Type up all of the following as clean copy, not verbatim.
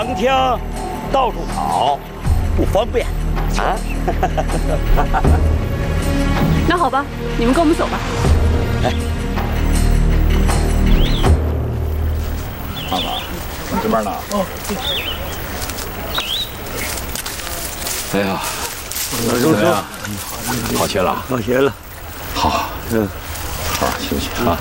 成天到处跑，不方便啊。 那好吧，你们跟我们走吧。 哎， 胖子，你这边呢？哦。哎呀，怎么样？好些了？ 好些了。 好，好好休息啊。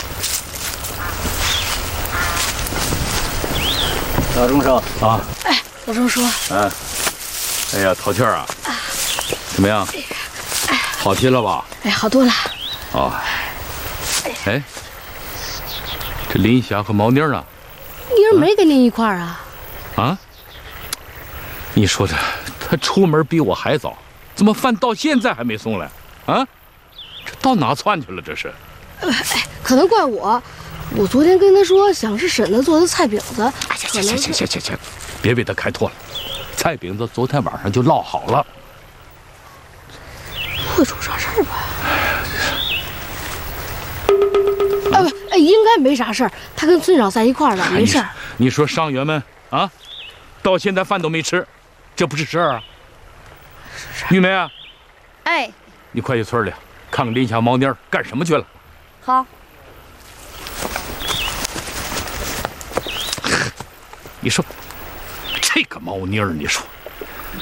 老钟生啊。 哎，老钟叔。 嗯。哎呀，淘气儿啊！怎么样？好些了吧？ 哎，好多了。 哦。哎，这林霞和毛妮呢？ 妮儿没跟您一块儿啊？ 啊？你说这，他出门比我还早，怎么饭到现在还没送来？啊？这到哪窜去了？这是？ 哎，可能怪我。我昨天跟他说，想是婶子做的菜饼子。 哎，行，别为他开脱了。菜饼子昨天晚上就烙好了。 不会出啥事儿吧？不，应该没啥事儿。他跟村长在一块儿了，没事儿。 你说伤员们啊，到现在饭都没吃，这不是事儿啊？玉梅啊， 哎， 你快去村里看看林霞、毛妮儿干什么去了。 好。 你说这个毛妮儿，你说